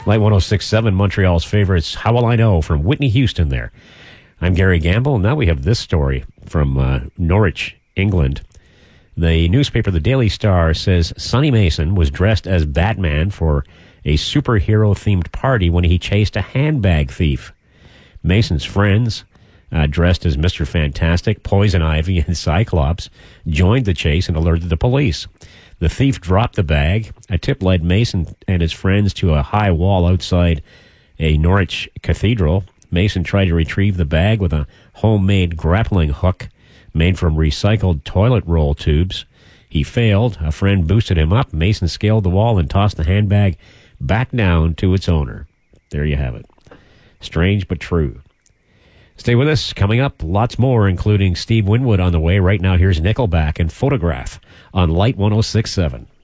Light 106.7, Montreal's favorites. How Will I Know from Whitney Houston there. I'm Gary Gamble. Now we have this story from Norwich, England. The newspaper, the Daily Star, says Sonny Mason was dressed as Batman for a superhero-themed party when he chased a handbag thief. Mason's friends, dressed as Mr. Fantastic, Poison Ivy, and Cyclops, joined the chase and alerted the police. The thief dropped the bag. A tip led Mason and his friends to a high wall outside a Norwich cathedral. Mason tried to retrieve the bag with a homemade grappling hook made from recycled toilet roll tubes. He failed. A friend boosted him up. Mason scaled the wall and tossed the handbag back down to its owner. There you have it. Strange but true. Stay with us. Coming up, lots more, including Steve Winwood on the way. Right now, here's Nickelback and Photograph on Light 106.7.